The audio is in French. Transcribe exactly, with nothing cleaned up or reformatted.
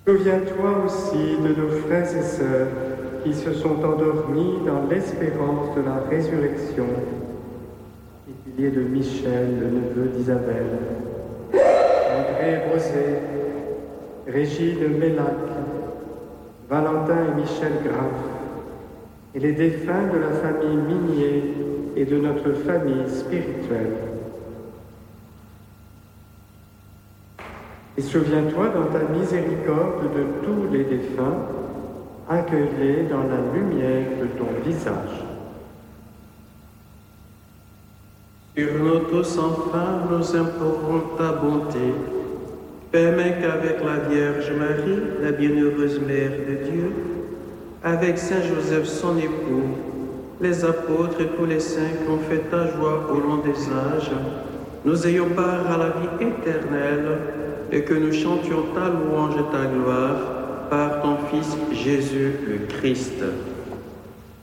Souviens-toi aussi de nos frères et sœurs qui se sont endormis dans l'espérance de la résurrection, et qu'il y ait de Michel, le neveu d'Isabelle, André Rosé, Régine Mélac, Valentin et Michel Graff, et les défunts de la famille Minier et de notre famille spirituelle. Et souviens-toi dans ta miséricorde de tous les défunts, accueille-les dans la lumière de ton visage. Sur nous tous enfin, nous implorons ta bonté. Permets qu'avec la Vierge Marie, la bienheureuse Mère de Dieu, avec Saint Joseph son époux, les apôtres et tous les saints qui ont fait ta joie au long des âges, nous ayons part à la vie éternelle et que nous chantions ta louange et ta gloire par ton Fils Jésus le Christ.